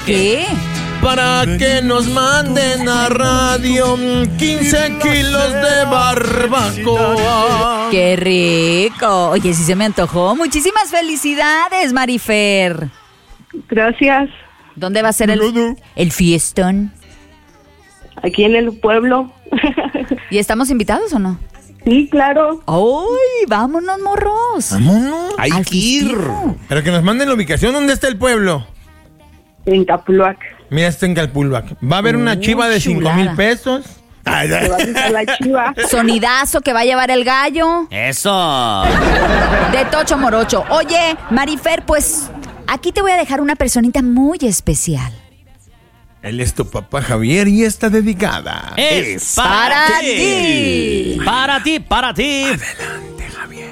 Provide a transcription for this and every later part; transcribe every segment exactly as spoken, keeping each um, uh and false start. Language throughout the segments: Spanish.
qué? Para que nos manden a radio quince kilos de barbacoa. ¡Qué rico! Oye, sí se me antojó. Muchísimas felicidades, Marifer. Gracias. ¿Dónde va a ser el, el fiestón? Aquí en el pueblo. ¿Y estamos invitados o no? Sí, claro. ¡Ay, vámonos, morros! Vámonos. Hay Al que ir. festivo. Pero que nos manden la ubicación. ¿Dónde está el pueblo? En Capuluac. Mira, está en Calpulbac. Va a haber una Uy, chiva de cinco chulada. mil pesos. Ay, Se va a quitar la chiva. Sonidazo que va a llevar el gallo. Eso. De Tocho Morocho. Oye, Marifer, pues aquí te voy a dejar una personita muy especial. Él es tu papá Javier y está dedicada. Es Para para ti. ti. Para ti, para ti. Adelante, Javier.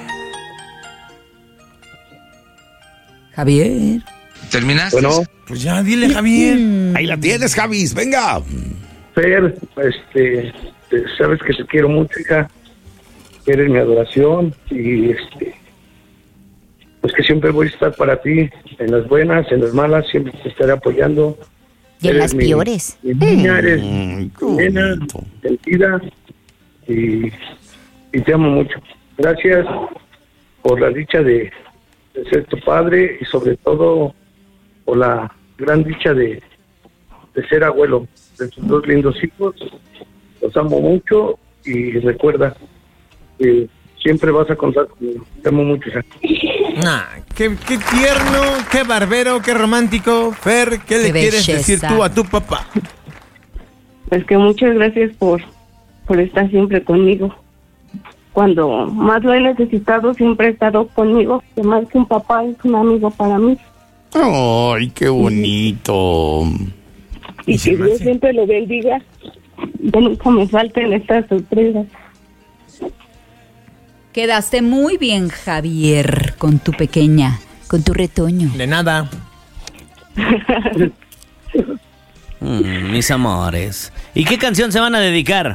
Javier. ¿Terminaste? Bueno, Pues ya, dile, Javier. Ahí la tienes, Javis, venga. Fer, este, te- sabes que te quiero mucho, hija. Eres mi adoración y este, pues que siempre voy a estar para ti, en las buenas, en las malas, siempre te estaré apoyando. Y en Eres las mi- peores. Mi niña, eres Mm, qué nena, bonito. sentida y, y te amo mucho. Gracias por la dicha de, de ser tu padre y sobre todo por la gran dicha de, de ser abuelo de tus dos lindos hijos. Los amo mucho y recuerda que siempre vas a contar conmigo. Te amo mucho, hija. Nah, qué, qué tierno, qué barbero, qué romántico. Fer, ¿qué le Qué quieres belleza. decir tú a tu papá? Pues que muchas gracias por, por estar siempre conmigo. Cuando más lo he necesitado, siempre ha estado conmigo. Que más que un papá, es un amigo para mí. Ay, qué bonito. Y Y se que me Dios hace- siempre lo bendiga. Que nunca me falten estas sorpresas. Quedaste muy bien, Javier, con tu pequeña, con tu retoño. De nada. Mm, mis amores. ¿Y qué canción se van a dedicar?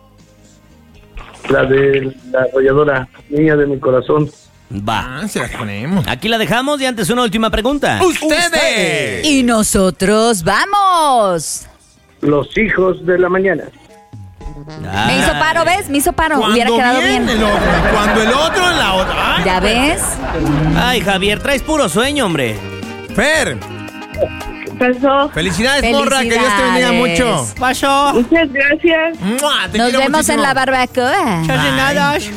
La de la arrolladora, niña de mi corazón. Va. Ah, se las ponemos. Aquí la dejamos y antes una última pregunta. ¡Ustedes! Y nosotros vamos. Los hijos de la mañana. Ah. Me hizo paro, ¿ves? Me hizo paro. Hubiera Cuando quedado bien bien. el otro, cuando el otro en la otra. Ay, ¿Ya ves? Ay, Javier, traes puro sueño, hombre. Fer, Pasó. felicidades, morra, que Dios te bendiga Felicidades. mucho. Pasó. Muchas gracias. ¡Mua! Te Nos quiero vemos muchísimo. en la barbacoa. Bye.